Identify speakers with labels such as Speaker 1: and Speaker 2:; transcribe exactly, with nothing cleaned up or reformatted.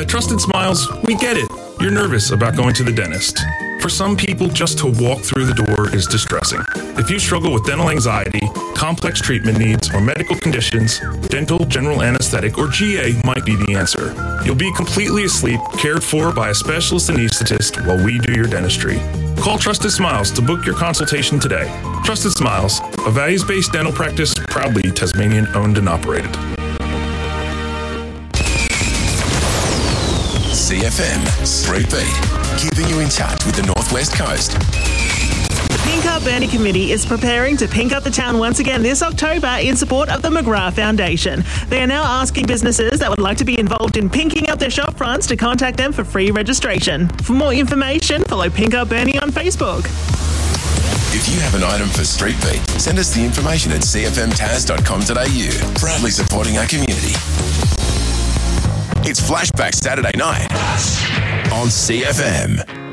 Speaker 1: At Trusted Smiles, we get it. You're nervous about going to the dentist. For some people, just to walk through the door is distressing. If you struggle with dental anxiety, complex treatment needs, or medical conditions, dental, general anesthetic, or G A might be the answer. You'll be completely asleep, cared for by a specialist anesthetist while we do your dentistry. Call Trusted Smiles to book your consultation today. Trusted Smiles, a values-based dental practice proudly Tasmanian owned and operated.
Speaker 2: C F M Street Beat, keeping you in touch with the Northwest Coast.
Speaker 3: The Pink Up Burnie Committee is preparing to pink up the town once again this October in support of the McGrath Foundation. They are now asking businesses that would like to be involved in pinking up their shop fronts to contact them for free registration. For more information, follow Pink Up Burnie on Facebook.
Speaker 2: If you have an item for Street Beat, send us the information at c f m tas dot com dot a u. Proudly supporting our community. It's Flashback Saturday night on C F M.